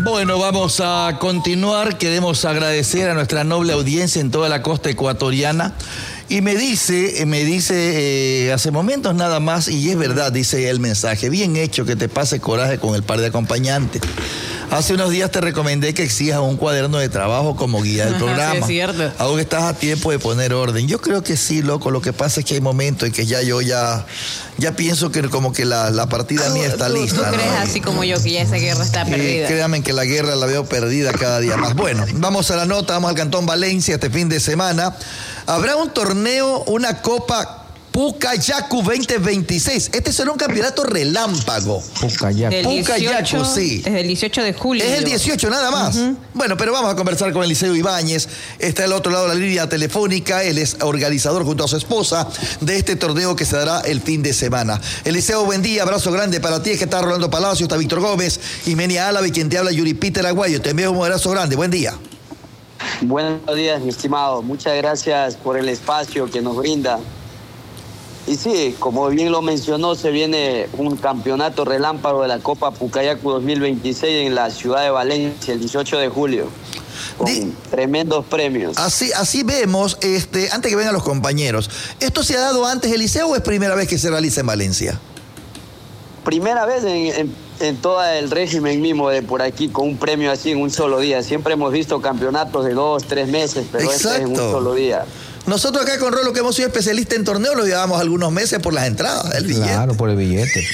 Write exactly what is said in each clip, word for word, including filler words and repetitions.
Bueno, vamos a continuar. Queremos agradecer a nuestra noble audiencia en toda la costa ecuatoriana. Y me dice, me dice eh, hace momentos nada más, y es verdad, dice el mensaje, bien hecho que te pase coraje con el par de acompañantes. Hace unos días te recomendé que exijas un cuaderno de trabajo como guía del programa. Sí, es cierto. Aún estás a tiempo de poner orden. Yo creo que sí, loco. Lo que pasa es que hay momentos en que ya yo ya, ya pienso que como que la, la partida ah, mía está ¿tú, lista. ¿Tú crees ¿no? así como yo que ya esa guerra está perdida? Eh, créanme que la guerra la veo perdida cada día más. Bueno, vamos a la nota, vamos al Cantón Valencia este fin de semana. Habrá un torneo, una copa Pucayacu veinte veintiséis. Este será un campeonato relámpago. Pucayacu. Pucayacu, sí. Desde el dieciocho de julio. Es el dieciocho, nada más. Uh-huh. Bueno, pero vamos a conversar con Eliseo Ibáñez. Está al otro lado de la línea telefónica. Él es organizador junto a su esposa de este torneo que se dará el fin de semana. Eliseo, buen día, abrazo grande para ti. Es que está Rolando Palacio, está Víctor Gómez y Menia Álava, y quien te habla, Yuri Peter Aguayo. Te envío un abrazo grande. Buen día. Buenos días, mi estimado. Muchas gracias por el espacio que nos brinda. Y sí, como bien lo mencionó, se viene un campeonato relámpago de la Copa Pucayacu dos mil veintiséis en la ciudad de Valencia el dieciocho de julio. Con Di, tremendos premios. Así, así vemos, este, antes que vengan los compañeros, ¿esto se ha dado antes, Eliseo, o es primera vez que se realiza en Valencia? Primera vez en, en, en todo el régimen mismo de por aquí, con un premio así en un solo día. Siempre hemos visto campeonatos de dos, tres meses, pero Exacto. este es en un solo día. Nosotros acá con Rolo, que hemos sido especialistas en torneos, lo llevamos algunos meses por las entradas, el billete. Claro, por el billete.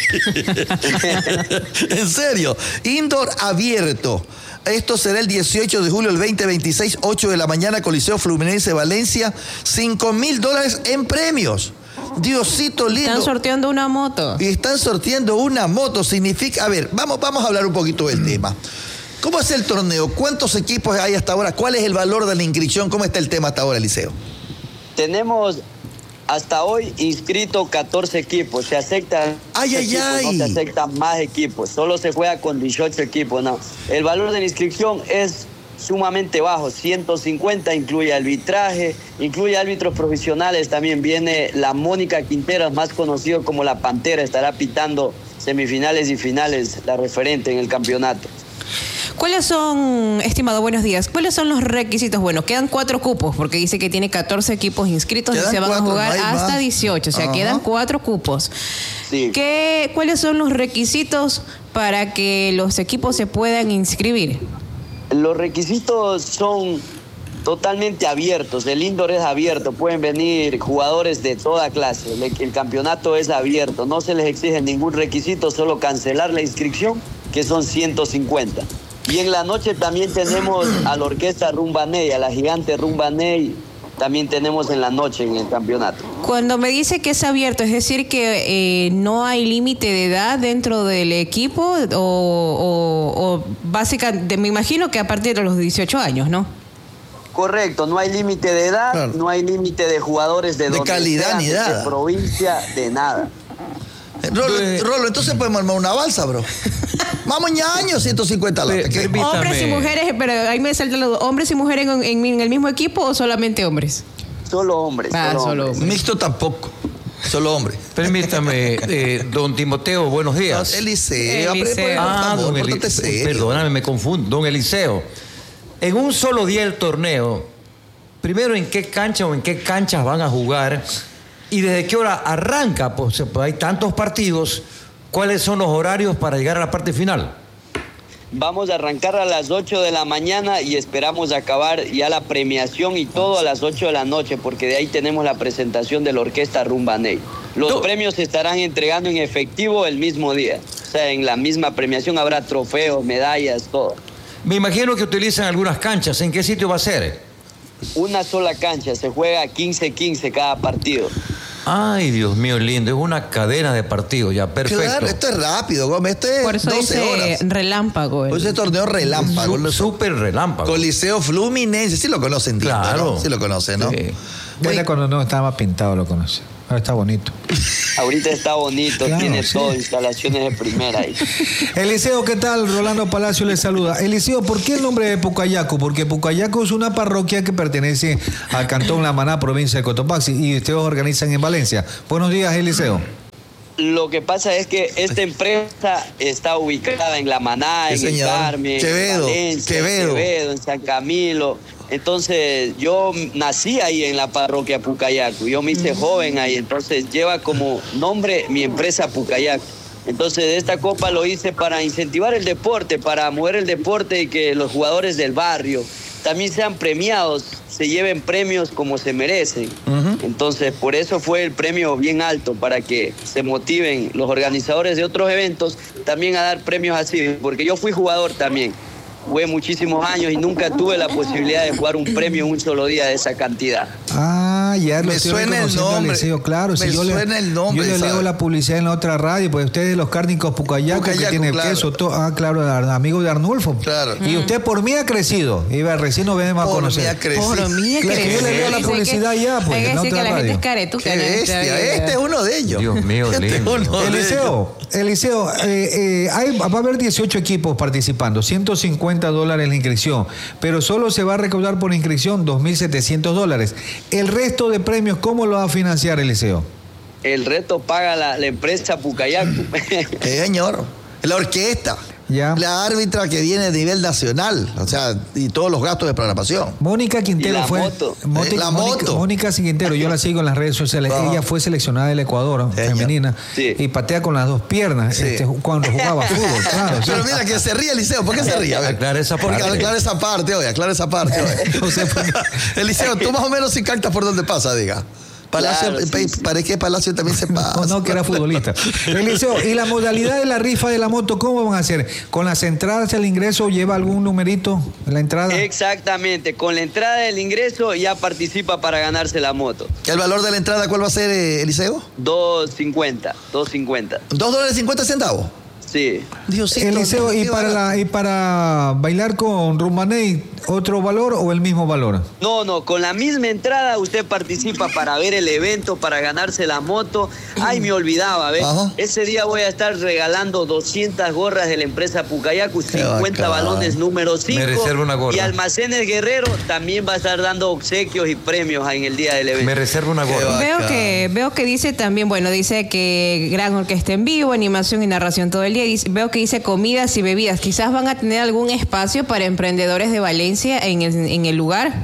En serio, indoor abierto. Esto será el dieciocho de julio del veinte veintiséis, ocho de la mañana, Coliseo Fluminense Valencia, cinco mil dólares en premios. Diosito lindo. Están sorteando una moto. Y están sorteando una moto, significa... A ver, vamos, vamos a hablar un poquito del tema. ¿Cómo es el torneo? ¿Cuántos equipos hay hasta ahora? ¿Cuál es el valor de la inscripción? ¿Cómo está el tema hasta ahora, Eliseo? Tenemos hasta hoy inscrito catorce equipos. Se aceptan ay, ay, equipos, ay. no se aceptan más equipos. Solo se juega con dieciocho equipos. No. El valor de la inscripción es sumamente bajo, ciento cincuenta, incluye arbitraje, incluye árbitros profesionales. También viene la Mónica Quinteras, más conocido como la Pantera, estará pitando semifinales y finales, la referente en el campeonato. ¿Cuáles son, estimado, buenos días, cuáles son los requisitos? Bueno, quedan cuatro cupos, porque dice que tiene catorce equipos inscritos y se van cuatro, a jugar no hasta más. dieciocho, o sea, uh-huh. quedan cuatro cupos. Sí. ¿Qué, ¿Cuáles son los requisitos para que los equipos se puedan inscribir? Los requisitos son totalmente abiertos, el indoor es abierto, pueden venir jugadores de toda clase, el, el campeonato es abierto, no se les exige ningún requisito, solo cancelar la inscripción, que son ciento cincuenta. Y en la noche también tenemos a la orquesta Rumba Ney, a la gigante Rumba Ney, también tenemos en la noche en el campeonato. Cuando me dice que es abierto, es decir que eh, no hay límite de edad dentro del equipo o, o, o básicamente, me imagino que a partir de los dieciocho años, ¿no? Correcto, no hay límite de edad, claro. No hay límite de jugadores de, de donde calidad sea, ni de nada. provincia, de nada. Rolo, Rolo, entonces podemos armar una balsa, bro. Vamos ñaño, ciento cincuenta latas. Hombres y mujeres, pero ahí me saltan los hombres y mujeres en, en, en el mismo equipo o solamente hombres. Solo hombres. Ah, solo solo hombres. Mixto tampoco. Solo hombre. Permítame, eh, don Timoteo, buenos días. No, Eliseo. Eliseo. Ah, don Eliseo. Perdóname, me confundo. Don Eliseo, en un solo día el torneo, primero, ¿en qué cancha o en qué canchas van a jugar? ¿Y desde qué hora arranca? Pues hay tantos partidos. ¿Cuáles son los horarios para llegar a la parte final? Vamos a arrancar a las ocho de la mañana y esperamos acabar ya la premiación y todo a las ocho de la noche, porque de ahí tenemos la presentación de la orquesta Rumba Ney. Los no. premios se estarán entregando en efectivo el mismo día. O sea, en la misma premiación habrá trofeos, medallas, todo. Me imagino que utilizan algunas canchas. ¿En qué sitio va a ser? Una sola cancha, se juega quince quince cada partido. Ay, Dios mío, lindo. Es una cadena de partidos ya, perfecto. Claro, esto es rápido, Gómez. Esto es Por eso doce dice horas. relámpago. Por ese torneo relámpago. Súper relámpago. Coliseo Fluminense. Sí lo conocen, tío, claro. ¿no? Sí lo conocen, ¿no? Sí. Bueno, cuando no estaba pintado lo conoce. Ahora está bonito. Ahorita está bonito, claro, tiene sí. todo, instalaciones de primera ahí. Eliseo, ¿qué tal? Rolando Palacio le saluda. Eliseo, ¿por qué el nombre de Pucayacu? Porque Pucayacu es una parroquia que pertenece al Cantón La Maná, provincia de Cotopaxi, y ustedes organizan en Valencia. Buenos días, Eliseo. Lo que pasa es que esta empresa está ubicada en La Maná, Sí, en señor. el Carmen, Quevedo, en Valencia, Quevedo. en Quevedo, en San Camilo. Entonces, yo nací ahí en la parroquia Pucayacu. Yo me hice joven ahí, entonces lleva como nombre mi empresa Pucayacu. Entonces, esta copa lo hice para incentivar el deporte, para mover el deporte y que los jugadores del barrio también sean premiados, se lleven premios como se merecen. Uh-huh. Entonces, por eso fue el premio bien alto, para que se motiven los organizadores de otros eventos también a dar premios así, porque yo fui jugador también. Jugué muchísimos años y nunca tuve la posibilidad de jugar un premio en un solo día de esa cantidad. Ah, ya lo Me estoy suena el reconociendo al nombre. Liceo, claro. Me si yo suena le, el nombre, Yo le ¿sabe? leo la publicidad en la otra radio, pues ustedes los cárnicos Pucayacu, que Pucayacu, tiene claro. queso, to- ah, claro, amigo de Arnulfo. Claro. Y usted por mí ha crecido. Iba recién nos venimos a Por conocer. mí ha crecido. Por mí es Claro, que yo le veo la dice publicidad que- ya, pues, hay que en la decir que otra la gente radio. es caretuca. Qué en esta bestia, vida. este es uno de ellos. Dios mío, Este es lindo. uno de ellos. Eliseo, Eliseo eh, eh, hay, va a haber dieciocho equipos participando, ciento cincuenta dólares la inscripción, pero solo se va a recaudar por inscripción dos mil setecientos dólares. El resto de premios, ¿cómo lo va a financiar, Eliseo? El reto paga la, la empresa Pucayacu. Eh, señor. La orquesta. Ya. La árbitra que viene a nivel nacional. O sea, y todos los gastos de programación. Mónica Quintero Y la fue. moto. Mónica- Eh, la Mónica- moto. Mónica Quintero, yo la sigo en las redes sociales. Ajá. Ella fue seleccionada del Ecuador, Ella. femenina, Sí. y patea con las dos piernas Sí. este, cuando jugaba fútbol. Claro, sí. Pero mira que se ríe Eliseo. ¿Por qué se ríe? A ver. Aclara esa Porque parte. aclara esa parte, oye. Aclara esa parte, oye. O sea, porque- Eliseo, tú más o menos si captas por dónde pasa, diga. Palacio, Claro, sí, pa- sí. parece que Palacio también se pasa. No, no, que era futbolista. Eliseo, ¿y la modalidad de la rifa de la moto cómo van a hacer? ¿Con las entradas al ingreso lleva algún numerito la entrada? Exactamente, con la entrada del ingreso ya participa para ganarse la moto. ¿El valor de la entrada cuál va a ser, eh, Eliseo? dos cincuenta, dos cincuenta. ¿Dos dólares cincuenta centavos? Sí. Diosito, Eliseo, ¿y qué para, barato. la, ¿y para bailar con Rumbaney otro valor o el mismo valor? No, no, con la misma entrada usted participa para ver el evento, para ganarse la moto. Ay, me olvidaba, ¿ves? Ajá. Ese día voy a estar regalando doscientas gorras de la empresa Pucayacu, cincuenta bacán. balones número cinco. Me reservo una gorra. Y Almacenes Guerrero también va a estar dando obsequios y premios en el día del evento. Me reservo una Qué gorra. va- Veo Bacán. que, veo que dice también, bueno, dice que gran orquesta en vivo, animación y narración todo el día. Dice- veo que dice comidas y bebidas. Quizás van a tener algún espacio para emprendedores de Valencia en el, en el lugar.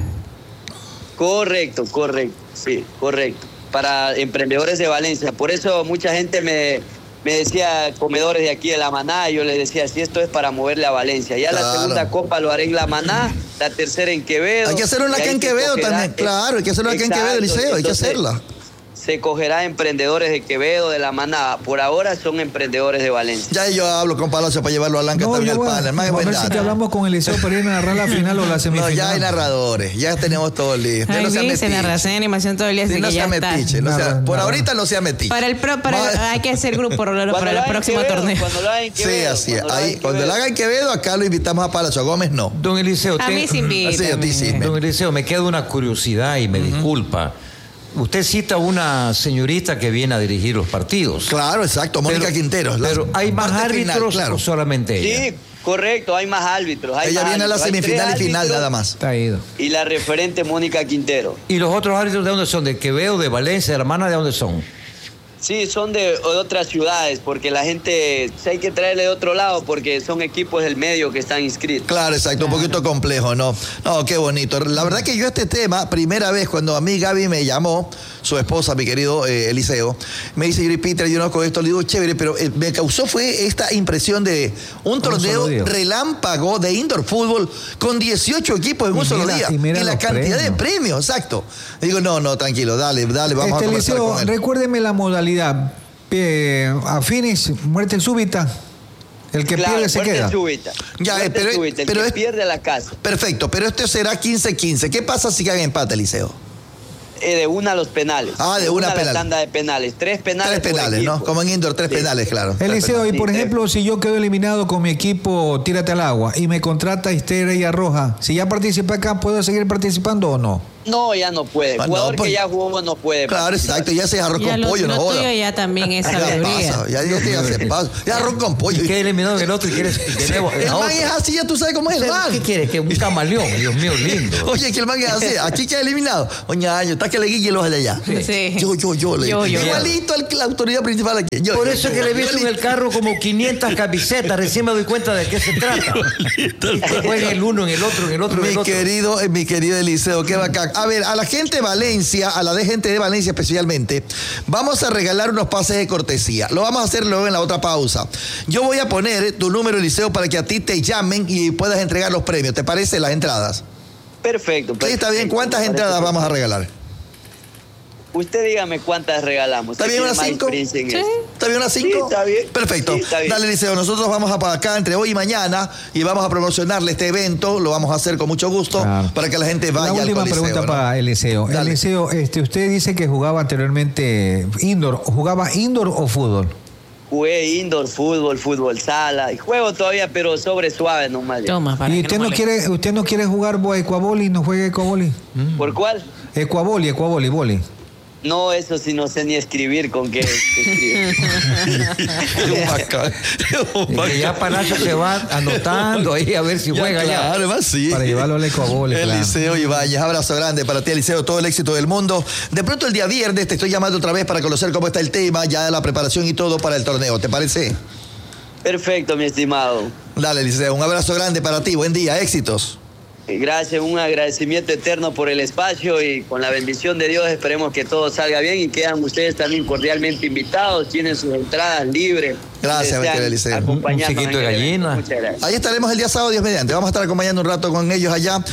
Correcto, correcto, sí, correcto. Para emprendedores de Valencia. Por eso mucha gente me, me decía, comedores de aquí de La Maná, y yo les decía, si esto es para moverle a Valencia. Ya Claro. la segunda copa lo haré en La Maná, la tercera en Quevedo. Hay que hacer una y acá ahí en se Quevedo cogerá- también. Claro, hay que hacer una acá en Exacto, Quevedo, Eliseo. Hay que entonces, hacerla. Se cogerá emprendedores de Quevedo, de La Maná. Por ahora son emprendedores de Valencia. Ya yo hablo con Palacio para llevarlo a Lanca No, también yo al voy a, panel. Más que a buen ver si dato. te hablamos con Eliseo para ir a narrar la final o la No, semifinal. ya hay narradores, ya tenemos todo listo. Ay, no sea dice metiche. narración y animación todo el día, Sí, así no que ya sea está. metiche. No sea- Narra- por narra. ahorita no sea metiche. Para el pro, para el- Ma- hay que hacer grupo para, Cuando para lo el haga en próximo Quevedo, torneo. Cuando lo haga en Sí, Quevedo, así es. cuando lo haga Ahí, en cuando lo Quevedo. haga en Quevedo, acá lo invitamos a Palacio. A Gómez no. Don Eliseo, A te- mí se invita. Sí, a ti sí. Don Eliseo, me queda una curiosidad y me disculpa. Usted cita a una señorita que viene a dirigir los partidos. Claro, exacto. Mónica Pero- Quintero. la Pero ¿hay más parte final, árbitros claro. o solamente ella? Sí, correcto, hay más árbitros. hay Ella más viene a la árbitros. Hay semifinal y tres final árbitros nada más. Está ido. Y la referente Mónica Quintero. ¿Y los otros árbitros de dónde son? ¿De Quevedo, de Valencia, de La Maná, de dónde son? Sí, son de, de otras ciudades, porque la gente sí hay que traerle de otro lado, porque son equipos del medio que están inscritos. Claro, exacto, un poquito complejo, ¿no? No, qué bonito. La verdad que yo este tema, primera vez cuando a mí Gaby me llamó, su esposa, mi querido eh, Eliseo, me dice, Yuri Peter, yo no con esto, le digo, chévere, pero eh, me causó fue esta impresión de un torneo solo día. relámpago de indoor fútbol con dieciocho equipos en Y un solo mira- día. y mira la los cantidad de premios. premios, exacto. Digo, no, no, tranquilo, dale, dale, vamos Este a conversar Eliseo, con él. recuérdeme la modalidad. Eh, a finish, muerte súbita. El que Claro, pierde se muerte queda. súbita. Ya, Muerte pero- súbita, el pero que es- pierde a la casa. Perfecto, pero esto será quince quince. ¿Qué pasa si cae empate, Eliseo? Eh, de una a los penales. Ah, de una a penal. la tanda de penales. Tres penales. Tres por penales, ¿no? equipo. Como en indoor, tres Sí. penales, claro. Tres Eliseo, y penales. por Sí, ejemplo, si yo quedo eliminado con mi equipo Tírate al Agua y me contrata Estrella Roja, si ya participé acá, ¿puedo seguir participando o no? No, ya no puede. Ah, Jugador no, pues, que ya jugó no puede. Claro, participar. exacto, ya se arroz Ya con lo, pollo, lo no joda. tuyo ya también es Ya sabiduría. pasa, ya, ya, ya se pasa. Ya arroz con pollo. Y queda eliminado en el otro y quieres El man es así, ya tú sabes cómo es el man. ¿Qué quieres? Que un camaleón, Dios mío, lindo. Oye, que el man es así, aquí queda eliminado. Oñaño, está que le guille los de allá. Sí. Yo, yo, yo. Le, Yo, yo. Igualito al, la autoridad principal aquí. Yo, Por yo, eso es yo, que le he visto en igualito. el carro como quinientas camisetas, recién me doy cuenta de qué se trata. Juega el uno, en el otro, en el otro, en Mi el otro. querido, eh, mi querido Eliseo, qué bacán. A ver, a la gente de Valencia, a la de gente de Valencia especialmente, vamos a regalar unos pases de cortesía. Lo vamos a hacer luego en la otra pausa. Yo voy a poner tu número, Eliseo, para que a ti te llamen y puedas entregar los premios. ¿Te parece las entradas? Perfecto. Sí, está bien. perfecto, ¿Cuántas me parece entradas vamos a perfecto. regalar? Usted dígame cuántas regalamos. ¿Está Usted bien tiene unas más cinco? experiencia en Sí. eso. ¿Está bien unas cinco? Sí, está bien. Perfecto. Sí, está bien. Dale, Eliseo. Nosotros vamos a para acá entre hoy y mañana y vamos a promocionarle este evento. Lo vamos a hacer con mucho gusto Claro. para que la gente vaya La al última Coliseo. pregunta ¿no? para Eliseo. Dale. Eliseo, este, usted dice que jugaba anteriormente indoor. ¿Jugaba indoor o fútbol? Jugué indoor, fútbol, fútbol sala. Y juego todavía, pero sobre suave nomás. Toma, para ¿Y que usted no moleste. quiere, usted no quiere jugar ecuaboli, no juega ecuaboli? ¿Por cuál? Ecuaboli, ecuaboli, boli. No, eso sí no sé ni escribir con qué escribir. Un bacán. Un Es que ya bacán. Palacio se va anotando ahí a ver si Ya, juega claro, ya. además sí. Para llevarlo al ecuaboli, claro. Eliseo Ibáñez, abrazo grande para ti, Eliseo, todo el éxito del mundo. De pronto el día viernes te estoy llamando otra vez para conocer cómo está el tema, ya la preparación y todo para el torneo, ¿te parece? Perfecto, mi estimado. Dale, Eliseo, un abrazo grande para ti, buen día, éxitos. Gracias, un agradecimiento eterno por el espacio y con la bendición de Dios esperemos que todo salga bien y quedan ustedes también cordialmente invitados, tienen sus entradas libres. Gracias, Si mi querido desean Eliseo. acompañarnos Un chiquito en de el evento. gallina. Muchas gracias. Ahí estaremos el día sábado, Dios mediante. Vamos a estar acompañando un rato con ellos allá.